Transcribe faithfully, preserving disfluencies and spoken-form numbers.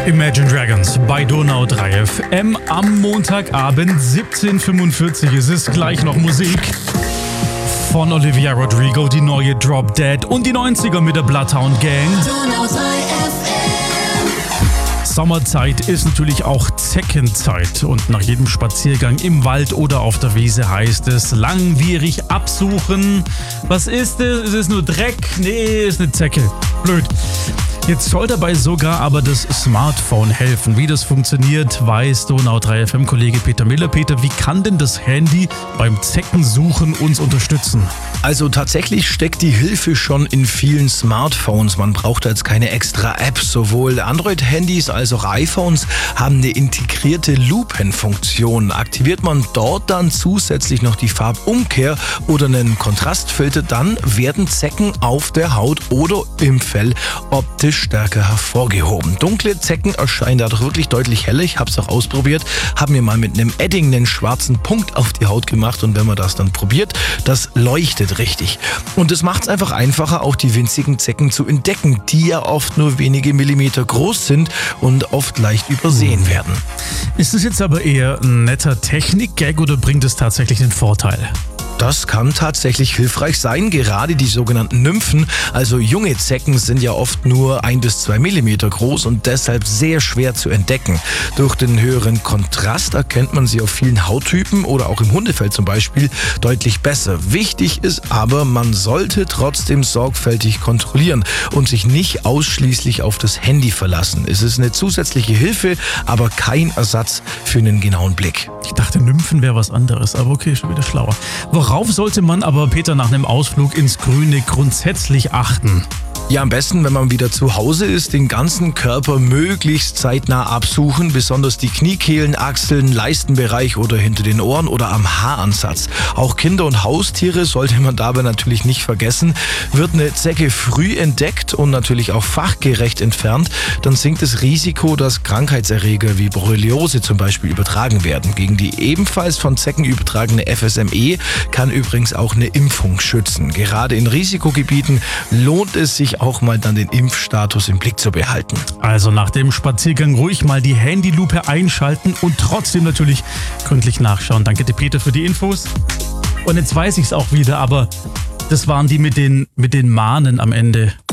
Imagine Dragons bei Donau drei F M am Montagabend siebzehn Uhr fünfundvierzig. Es ist gleich noch Musik von Olivia Rodrigo, die neue Drop Dead und die neunziger mit der Bloodhound Gang. Donau drei F M. Sommerzeit ist natürlich auch Zeckenzeit und nach jedem Spaziergang im Wald oder auf der Wiese heißt es langwierig absuchen. Was ist es? Es ist nur Dreck? Nee, ist eine Zecke. Blöd. Jetzt soll dabei sogar aber das Smartphone helfen. Wie das funktioniert, weiß Donau drei F M-Kollege Peter Miller. Peter, wie kann denn das Handy beim Zeckensuchen uns unterstützen? Also tatsächlich steckt die Hilfe schon in vielen Smartphones. Man braucht jetzt keine extra App. Sowohl Android-Handys als auch iPhones haben eine integrierte Lupenfunktion. Aktiviert man dort dann zusätzlich noch die Farbumkehr oder einen Kontrastfilter, dann werden Zecken auf der Haut oder im Fell optisch stärker hervorgehoben. Dunkle Zecken erscheinen dadurch wirklich deutlich heller. Ich habe es auch ausprobiert, habe mir mal mit einem Edding einen schwarzen Punkt auf die Haut gemacht und wenn man das dann probiert, das leuchtet richtig. Und es macht es einfach einfacher, auch die winzigen Zecken zu entdecken, die ja oft nur wenige Millimeter groß sind und oft leicht übersehen werden. Ist es jetzt aber eher ein netter Technik-Gag oder bringt es tatsächlich einen Vorteil? Das kann tatsächlich hilfreich sein, gerade die sogenannten Nymphen, also junge Zecken, sind ja oft nur ein bis zwei Millimeter groß und deshalb sehr schwer zu entdecken. Durch den höheren Kontrast erkennt man sie auf vielen Hauttypen oder auch im Hundefell zum Beispiel deutlich besser. Wichtig ist aber, man sollte trotzdem sorgfältig kontrollieren und sich nicht ausschließlich auf das Handy verlassen. Es ist eine zusätzliche Hilfe, aber kein Ersatz für einen genauen Blick. Ich dachte, Nymphen wäre was anderes, aber okay, schon wieder schlauer. Worauf sollte man aber, Peter, nach einem Ausflug ins Grüne grundsätzlich achten? Ja, am besten, wenn man wieder zu Hause ist, den ganzen Körper möglichst zeitnah absuchen, besonders die Kniekehlen, Achseln, Leistenbereich oder hinter den Ohren oder am Haaransatz. Auch Kinder und Haustiere sollte man dabei natürlich nicht vergessen. Wird eine Zecke früh entdeckt und natürlich auch fachgerecht entfernt, dann sinkt das Risiko, dass Krankheitserreger wie Borreliose zum Beispiel übertragen werden. Gegen die ebenfalls von Zecken übertragene F S M E kann übrigens auch eine Impfung schützen. Gerade in Risikogebieten lohnt es sich auch mal dann den Impfstatus im Blick zu behalten. Also nach dem Spaziergang ruhig mal die Handylupe einschalten und trotzdem natürlich gründlich nachschauen. Danke dir, Peter, für die Infos. Und jetzt weiß ich es auch wieder, aber das waren die mit den, mit den Mahnen am Ende.